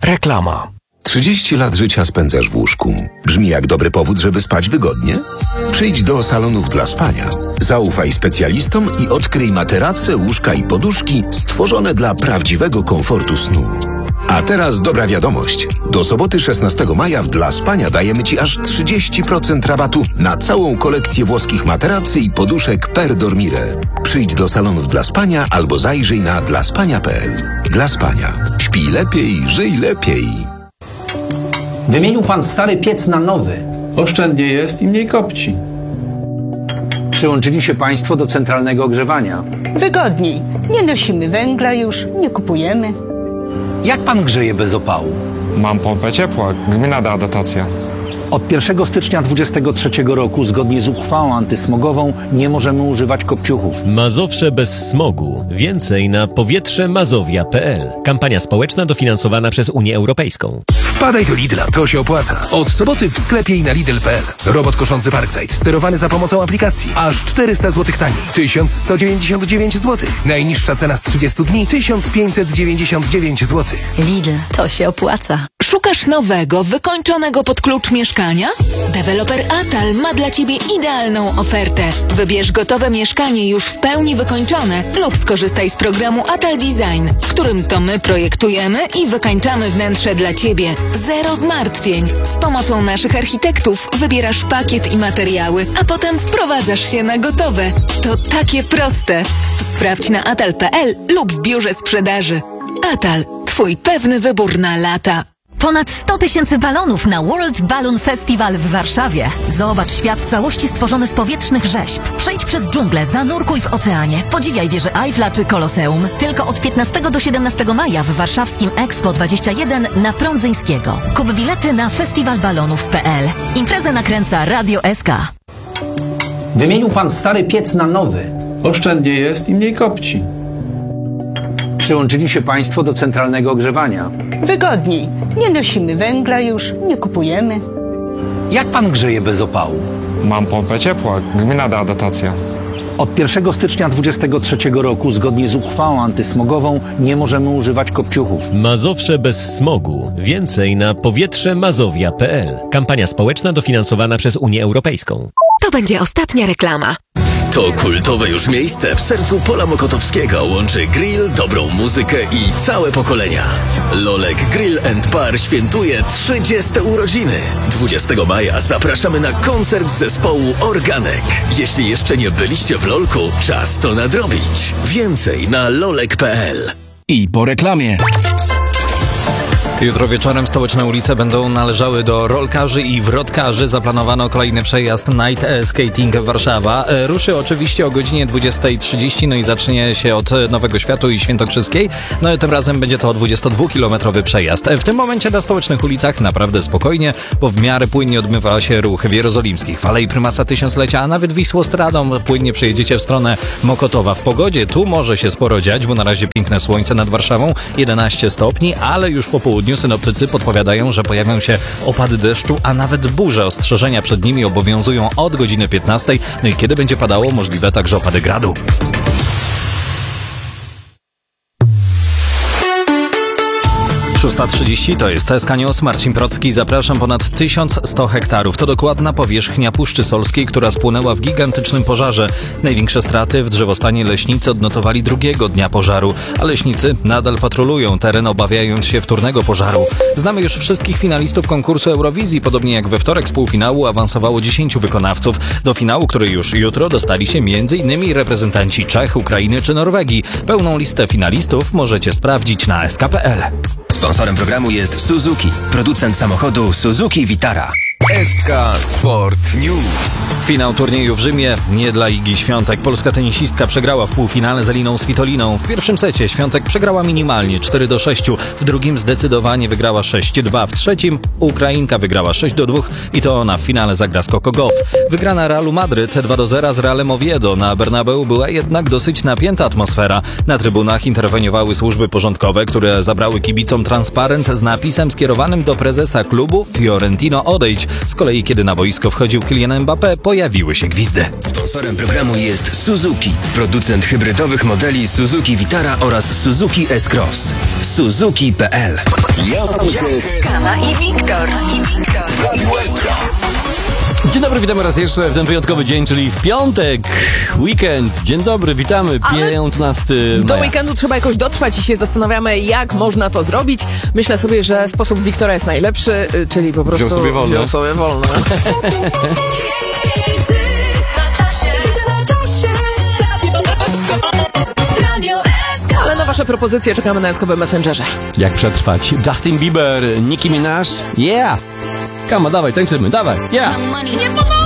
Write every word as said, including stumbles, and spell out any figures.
Reklama. trzydzieści lat życia spędzasz w łóżku. Brzmi jak dobry powód, żeby spać wygodnie? Przyjdź do salonów dla spania. Zaufaj specjalistom i odkryj materace, łóżka i poduszki stworzone dla prawdziwego komfortu snu. A teraz dobra wiadomość. Do soboty szesnastego maja w Dla Spania dajemy Ci aż trzydzieści procent rabatu na całą kolekcję włoskich materacy i poduszek Per Dormire. Przyjdź do salonów Dla Spania albo zajrzyj na dlaspania kropka pe el. Dla Spania. Śpij lepiej, żyj lepiej. Wymienił pan stary piec na nowy. Oszczędnie jest i mniej kopci. Przyłączyli się państwo do centralnego ogrzewania. Wygodniej. Nie nosimy węgla już, nie kupujemy. Jak pan grzeje bez opału? Mam pompę ciepła, gmina da dotację. Od pierwszego stycznia dwudziestego trzeciego roku, zgodnie z uchwałą antysmogową, nie możemy używać kopciuchów. Mazowsze bez smogu. Więcej na powietrze mazowia kropka pe el. Kampania społeczna dofinansowana przez Unię Europejską. Wpadaj do Lidla, to się opłaca. Od soboty w sklepie i na Lidl kropka pe el. Robot koszący Parkside, sterowany za pomocą aplikacji. Aż czterysta złotych taniej. tysiąc sto dziewięćdziesiąt dziewięć złotych. Najniższa cena z trzydziestu dni tysiąc pięćset dziewięćdziesiąt dziewięć złotych. Lidl, to się opłaca. Szukasz nowego, wykończonego pod klucz mieszkania? Deweloper Atal ma dla Ciebie idealną ofertę. Wybierz gotowe mieszkanie już w pełni wykończone lub skorzystaj z programu Atal Design, w którym to my projektujemy i wykańczamy wnętrze dla Ciebie. Zero zmartwień. Z pomocą naszych architektów wybierasz pakiet i materiały, a potem wprowadzasz się na gotowe. To takie proste. Sprawdź na atal kropka pe el lub w biurze sprzedaży. Atal. Twój pewny wybór na lata. Ponad sto tysięcy balonów na World Balloon Festival w Warszawie. Zobacz świat w całości stworzony z powietrznych rzeźb. Przejdź przez dżunglę, zanurkuj w oceanie. Podziwiaj wieżę Eiffla czy Koloseum. Tylko od piętnastego do siedemnastego maja w warszawskim Expo dwadzieścia jeden na Prądzyńskiego. Kup bilety na festiwal balonów kropka pe el. Imprezę nakręca Radio S K. Wymienił pan stary piec na nowy. Oszczędnie jest i mniej kopci. Przyłączyli się państwo do centralnego ogrzewania. Wygodniej. Nie nosimy węgla już, nie kupujemy. Jak pan grzeje bez opału? Mam pompę ciepła, gmina da dotację. Od pierwszego stycznia dwudziestego trzeciego roku, zgodnie z uchwałą antysmogową, nie możemy używać kopciuchów. Mazowsze bez smogu. Więcej na powietrze mazowia kropka pe el. Kampania społeczna dofinansowana przez Unię Europejską. To będzie ostatnia reklama. To kultowe już miejsce w sercu pola mokotowskiego łączy grill, dobrą muzykę i całe pokolenia. Lolek Grill and Bar świętuje trzydzieste urodziny. dwudziestego maja zapraszamy na koncert zespołu Organek. Jeśli jeszcze nie byliście w Lolku, czas to nadrobić. Więcej na lolek kropka pe el. I po reklamie. Jutro wieczorem stołeczne ulice będą należały do rolkarzy i wrotkarzy. Zaplanowano kolejny przejazd Night Skating Warszawa. Ruszy oczywiście o godzinie dwudziestej trzydzieści, no i zacznie się od Nowego Światu i Świętokrzyskiej. No i tym razem będzie to dwudziestodwukilometrowy przejazd. W tym momencie na stołecznych ulicach naprawdę spokojnie, bo w miarę płynnie odbywa się ruch w Jerozolimskich, w Alei Prymasa Tysiąclecia, a nawet Wisłostradą płynnie przejedziecie w stronę Mokotowa. W pogodzie tu może się sporo dziać, bo na razie piękne słońce nad Warszawą, jedenaście stopni, ale już po południu synoptycy podpowiadają, że pojawią się opady deszczu, a nawet burze. Ostrzeżenia przed nimi obowiązują od godziny piętnastej. No i kiedy będzie padało, możliwe także opady gradu. szósta trzydzieści to jest T S K News, Marcin Procki. Zapraszam. Ponad tysiąc sto hektarów. To dokładna powierzchnia Puszczy Solskiej, która spłonęła w gigantycznym pożarze. Największe straty w drzewostanie leśnicy odnotowali drugiego dnia pożaru, a leśnicy nadal patrolują teren, obawiając się wtórnego pożaru. Znamy już wszystkich finalistów konkursu Eurowizji. Podobnie jak we wtorek z półfinału awansowało dziesięciu wykonawców. Do finału, który już jutro, dostali się między innymi reprezentanci Czech, Ukrainy czy Norwegii. Pełną listę finalistów możecie sprawdzić na s k kropka pe el. Sponsorem programu jest Suzuki, producent samochodu Suzuki Vitara. S K Sport News. Finał turnieju w Rzymie nie dla Igi Świątek. Polska tenisistka przegrała w półfinale z Eliną Svitoliną. W pierwszym secie Świątek przegrała minimalnie cztery do sześciu, w drugim zdecydowanie wygrała sześć dwa, w trzecim Ukrainka wygrała sześć do dwóch i to ona w finale zagra z Coco Gauff. Wygrana Realu Madryt dwa do zera z Realem Oviedo. Na Bernabeu była jednak dosyć napięta atmosfera. Na trybunach interweniowały służby porządkowe, które zabrały kibicom transparent z napisem skierowanym do prezesa klubu Fiorentino odejdź. Z kolei kiedy na boisko wchodził Kylian Mbappé, pojawiły się gwizdy. Sponsorem programu jest Suzuki, producent hybrydowych modeli Suzuki Vitara oraz Suzuki S-Cross. Suzuki kropka p l. Kama i Wiktor. I Wiktor. Dzień dobry, witamy raz jeszcze w ten wyjątkowy dzień, czyli w piątek, weekend. Dzień dobry, witamy, piętnastego Do maja. weekendu trzeba jakoś dotrwać i się zastanawiamy, jak można to zrobić. Myślę sobie, że sposób Wiktora jest najlepszy, czyli po prostu Wziął sobie wolne. Wziął sobie wolne. Ale na wasze propozycje czekamy na Eskowym Messengerze. Jak przetrwać? Justin Bieber, Nicki Minaj, yeah! Kama, dawaj, tańczymy, dawaj, yeah! Nie podoba!